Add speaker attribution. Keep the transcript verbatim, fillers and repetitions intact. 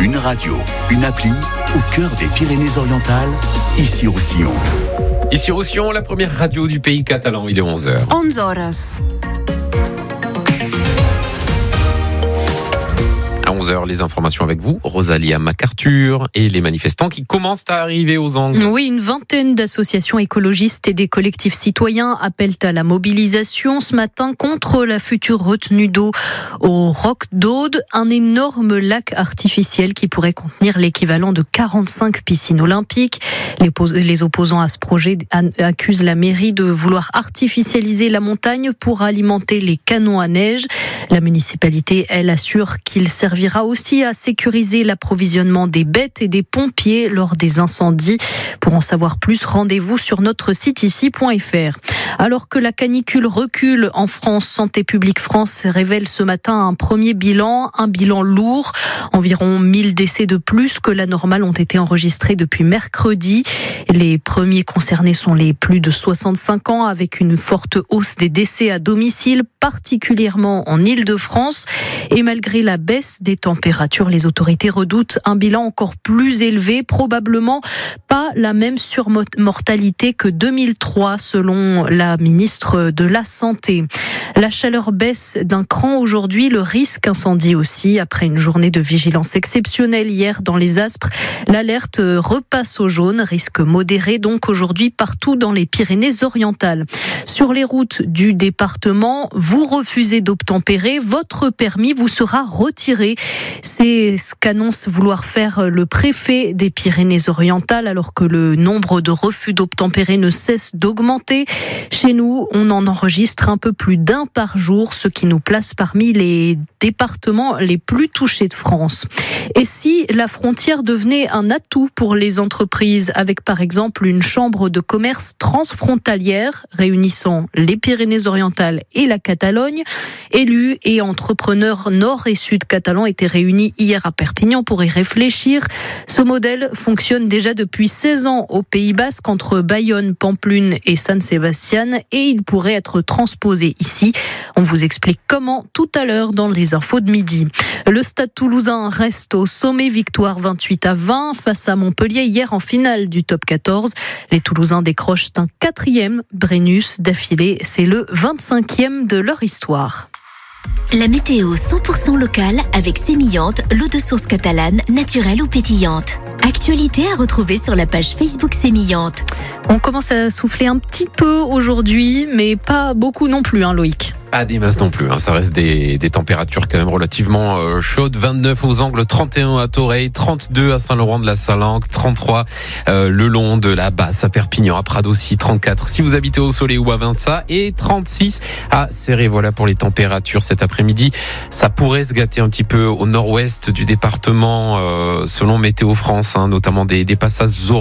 Speaker 1: Une radio, une appli, au cœur des Pyrénées-Orientales, ici Roussillon.
Speaker 2: Ici Roussillon, la première radio du pays catalan, il est onze heures.
Speaker 3: onze horas.
Speaker 2: À onze heures, les informations avec vous, Rosalia MacArthur, et les manifestants qui commencent à arriver aux angles.
Speaker 3: Oui, une vingtaine d'associations écologistes et des collectifs citoyens appellent à la mobilisation ce matin contre la future retenue d'eau au Roc d'Aude, un énorme lac artificiel qui pourrait contenir l'équivalent de quarante-cinq piscines olympiques. Les, pos- les opposants à ce projet accusent la mairie de vouloir artificialiser la montagne pour alimenter les canons à neige. La municipalité, elle, assure qu'il servira aussi à sécuriser l'approvisionnement des bêtes et des pompiers lors des incendies. Pour en savoir plus, rendez-vous sur notre site ici point f r. Alors que la canicule recule en France, Santé publique France révèle ce matin un premier bilan, un bilan lourd. Environ mille décès de plus que la normale ont été enregistrés depuis mercredi. Les premiers concernés sont les plus de soixante-cinq ans, avec une forte hausse des décès à domicile, particulièrement en Île-de-France. Et malgré la baisse des températures, les autorités redoutent un bilan encore plus élevé, probablement pas la même surmortalité que deux mille trois, selon la ministre de la Santé. La chaleur baisse d'un cran aujourd'hui, le risque incendie aussi. Après une journée de vigilance exceptionnelle hier dans les Aspres, l'alerte repasse au jaune, risque modéré donc aujourd'hui partout dans les Pyrénées-Orientales. Sur les routes du département, vous refusez d'obtempérer, votre permis vous sera retiré. C'est ce qu'annonce vouloir faire le préfet des Pyrénées-Orientales alors que le nombre de refus d'obtempérer ne cesse d'augmenter. Chez nous, on en enregistre un peu plus d'un par jour, ce qui nous place parmi les départements les plus touchés de France. Et si la frontière devenait un atout pour les entreprises, avec par exemple une chambre de commerce transfrontalière réunissant les Pyrénées-Orientales et la Catalogne, élus et entrepreneurs nord et sud catalans étaient réunis hier à Perpignan pour y réfléchir. Ce modèle fonctionne déjà depuis seize ans au Pays Basque entre Bayonne, Pampelune et San Sebastián et il pourrait être transposé ici. On vous explique comment tout à l'heure dans les infos de midi. Le Stade Toulousain reste au sommet, victoire vingt-huit à vingt face à Montpellier hier en finale du top quatorze. Les Toulousains décrochent un quatrième Brennus d'affilée. C'est le vingt-cinquième de leur histoire.
Speaker 4: La météo cent pour cent locale avec Sémillante, l'eau de source catalane, naturelle ou pétillante. Actualité à retrouver sur la page Facebook Sémillante.
Speaker 3: On commence à souffler un petit peu aujourd'hui, mais pas beaucoup non plus, hein, Loïc.
Speaker 2: Pas des masses non plus, hein. Ça reste des, des températures quand même relativement euh, chaudes. vingt-neuf aux Angles, trente et un à Toreil, trente-deux à Saint-Laurent-de-la-Salanque, trente-trois euh, le long de la Basse à Perpignan, à Prades aussi, trente-quatre si vous habitez au Soleil ou à Vinça et trente-six à Céré. Voilà pour les températures cet après-midi. Ça pourrait se gâter un petit peu au nord-ouest du département euh, selon Météo France, hein, notamment des, des passages